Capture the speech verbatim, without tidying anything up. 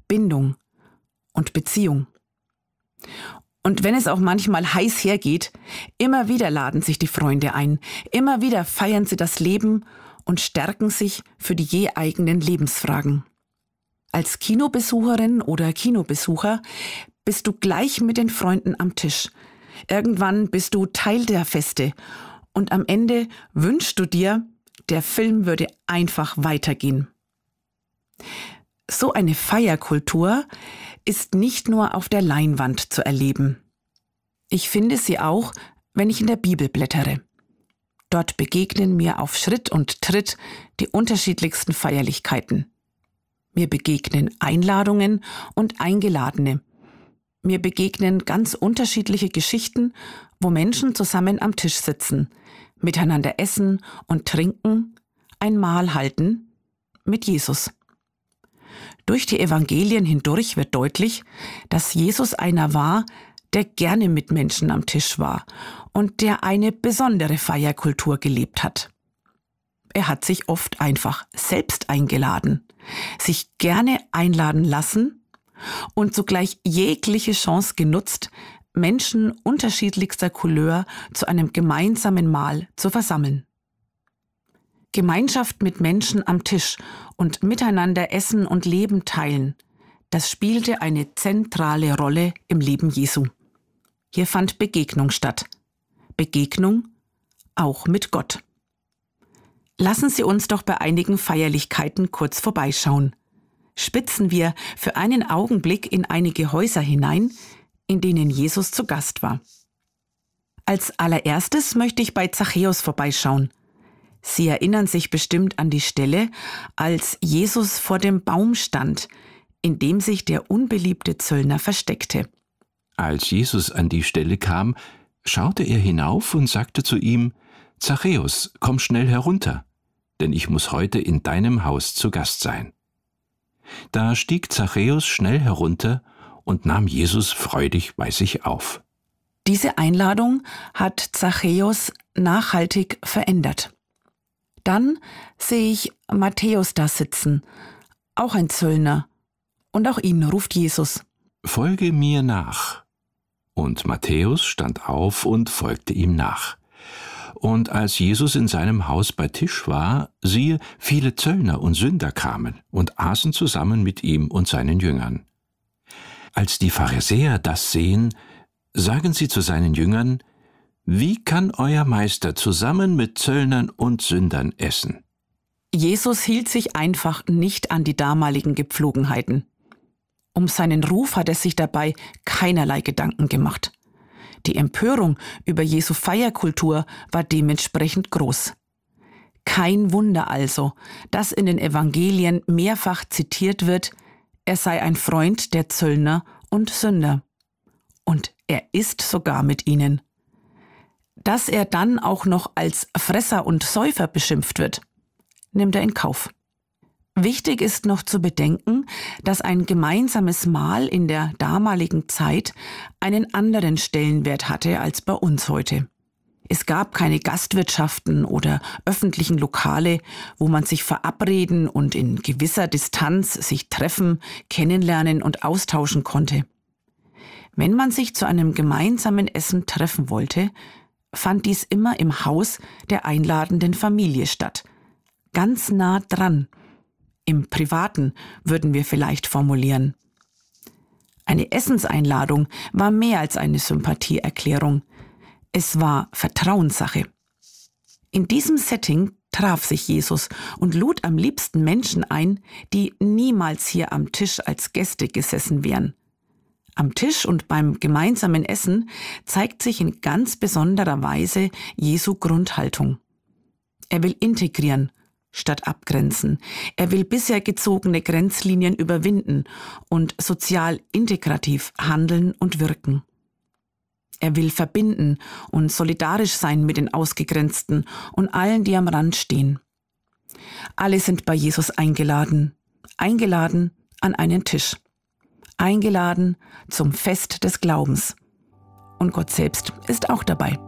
Bindung und Beziehung. Und wenn es auch manchmal heiß hergeht, immer wieder laden sich die Freunde ein, immer wieder feiern sie das Leben und stärken sich für die je eigenen Lebensfragen. Als Kinobesucherin oder Kinobesucher bist du gleich mit den Freunden am Tisch. Irgendwann bist du Teil der Feste und am Ende wünschst du dir, der Film würde einfach weitergehen. So eine Feierkultur ist nicht nur auf der Leinwand zu erleben. Ich finde sie auch, wenn ich in der Bibel blättere. Dort begegnen mir auf Schritt und Tritt die unterschiedlichsten Feierlichkeiten. Mir begegnen Einladungen und Eingeladene. Mir begegnen ganz unterschiedliche Geschichten, wo Menschen zusammen am Tisch sitzen, miteinander essen und trinken, ein Mahl halten mit Jesus. Durch die Evangelien hindurch wird deutlich, dass Jesus einer war, der gerne mit Menschen am Tisch war und der eine besondere Feierkultur gelebt hat. Er hat sich oft einfach selbst eingeladen, sich gerne einladen lassen und zugleich jegliche Chance genutzt, Menschen unterschiedlichster Couleur zu einem gemeinsamen Mahl zu versammeln. Gemeinschaft mit Menschen am Tisch und miteinander essen und Leben teilen, das spielte eine zentrale Rolle im Leben Jesu. Hier fand Begegnung statt. Begegnung auch mit Gott. Lassen Sie uns doch bei einigen Feierlichkeiten kurz vorbeischauen. Spitzen wir für einen Augenblick in einige Häuser hinein, in denen Jesus zu Gast war. Als allererstes möchte ich bei Zachäus vorbeischauen. Sie erinnern sich bestimmt an die Stelle, als Jesus vor dem Baum stand, in dem sich der unbeliebte Zöllner versteckte. Als Jesus an die Stelle kam, schaute er hinauf und sagte zu ihm: »Zachäus, komm schnell herunter, denn ich muss heute in deinem Haus zu Gast sein.« Da stieg Zachäus schnell herunter und nahm Jesus freudig bei sich auf. Diese Einladung hat Zachäus nachhaltig verändert. Dann sehe ich Matthäus da sitzen, auch ein Zöllner, und auch ihn ruft Jesus: »Folge mir nach.« Und Matthäus stand auf und folgte ihm nach. Und als Jesus in seinem Haus bei Tisch war, siehe, viele Zöllner und Sünder kamen und aßen zusammen mit ihm und seinen Jüngern. Als die Pharisäer das sehen, sagen sie zu seinen Jüngern: »Wie kann euer Meister zusammen mit Zöllnern und Sündern essen?« Jesus hielt sich einfach nicht an die damaligen Gepflogenheiten. Um seinen Ruf hat er sich dabei keinerlei Gedanken gemacht. Die Empörung über Jesu Feierkultur war dementsprechend groß. Kein Wunder also, dass in den Evangelien mehrfach zitiert wird, er sei ein Freund der Zöllner und Sünder. Und er isst sogar mit ihnen. Dass er dann auch noch als Fresser und Säufer beschimpft wird, nimmt er in Kauf. Wichtig ist noch zu bedenken, dass ein gemeinsames Mahl in der damaligen Zeit einen anderen Stellenwert hatte als bei uns heute. Es gab keine Gastwirtschaften oder öffentlichen Lokale, wo man sich verabreden und in gewisser Distanz sich treffen, kennenlernen und austauschen konnte. Wenn man sich zu einem gemeinsamen Essen treffen wollte, fand dies immer im Haus der einladenden Familie statt. Ganz nah dran. Im Privaten würden wir vielleicht formulieren. Eine Essenseinladung war mehr als eine Sympathieerklärung. Es war Vertrauenssache. In diesem Setting traf sich Jesus und lud am liebsten Menschen ein, die niemals hier am Tisch als Gäste gesessen wären. Am Tisch und beim gemeinsamen Essen zeigt sich in ganz besonderer Weise Jesu Grundhaltung. Er will integrieren statt abgrenzen. Er will bisher gezogene Grenzlinien überwinden und sozial integrativ handeln und wirken. Er will verbinden und solidarisch sein mit den Ausgegrenzten und allen, die am Rand stehen. Alle sind bei Jesus eingeladen, eingeladen an einen Tisch, eingeladen zum Fest des Glaubens. Und Gott selbst ist auch dabei.